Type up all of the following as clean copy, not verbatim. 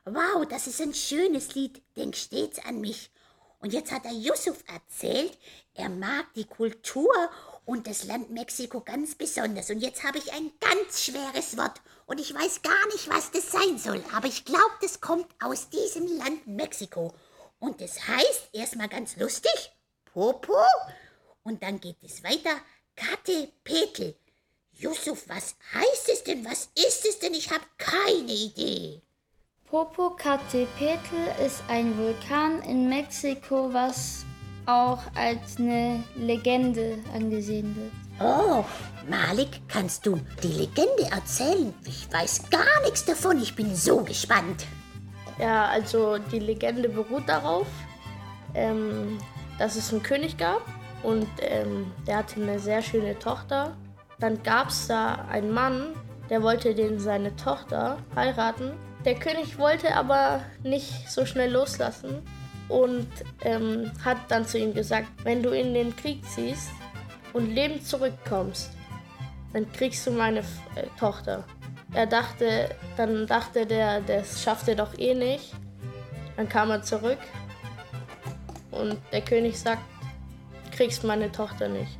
Wow, das ist ein schönes Lied. Denk stets an mich. Und jetzt hat der Yusuf erzählt, er mag die Kultur und das Land Mexiko ganz besonders. Und jetzt habe ich ein ganz schweres Wort. Und ich weiß gar nicht, was das sein soll. Aber ich glaube, das kommt aus diesem Land Mexiko. Und das heißt erstmal ganz lustig, Popo. Und dann geht es weiter, Katepetel. Yusuf, was heißt es denn? Was ist es denn? Ich habe keine Idee. Popocatépetl ist ein Vulkan in Mexiko, was auch als eine Legende angesehen wird. Oh, Malik, kannst du die Legende erzählen? Ich weiß gar nichts davon. Ich bin so gespannt. Ja, also die Legende beruht darauf, dass es einen König gab und der hatte eine sehr schöne Tochter. Dann gab es da einen Mann, der wollte seine Tochter heiraten. Der König wollte aber nicht so schnell loslassen und hat dann zu ihm gesagt, wenn du in den Krieg ziehst und lebend zurückkommst, dann kriegst du meine Tochter. Dann dachte der, das schafft er doch eh nicht. Dann kam er zurück und der König sagt, du kriegst meine Tochter nicht.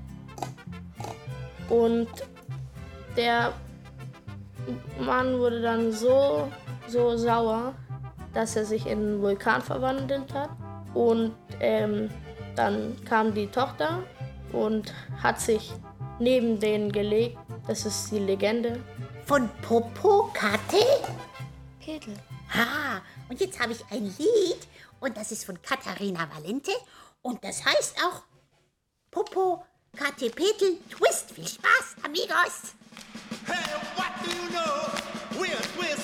Und der Mann wurde dann so sauer, dass er sich in einen Vulkan verwandelt hat. Und dann kam die Tochter und hat sich neben denen gelegt. Das ist die Legende. Von Popocate? Petl. Ha, und jetzt habe ich ein Lied und das ist von Katharina Valente und das heißt auch Popocatépetl Twist. Viel Spaß, amigos! Hey, what do you know? We're